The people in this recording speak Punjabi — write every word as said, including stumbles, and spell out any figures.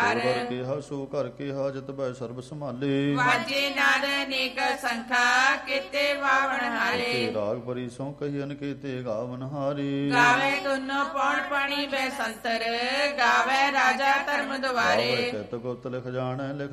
ਦਵਾਰ। ਘਰ ਕਿਹਾ ਸੋ ਘਰ ਕਿਹਾ ਜਿਤ ਬੈ ਸਰਬ ਸੰਭਾਲੇ। ਵਾਜੇ ਨਾਦ ਅਨੇਕ ਸੰਖਾ ਕੀਤੇ ਵਾਵਣ ਹਾਰੇ। ਰਾਗ ਭਰੀ ਸੋ ਕਹੀ ਅਨਕੇਤੇ ਗਾਵਨ ਹਾਰੇ। ਗਾਵੇ ਤੁਨੋ ਪੌਣ ਪਾਣੀ ਬੈ ਸੰਤਰ, ਗਾਵੇ ਰਾਜਾ ਧਰਮ ਦੁਆਰੇ। ਚਿਤ ਗੁਪਤ ਲਿਖ ਜਾਣੈ ਲਿਖ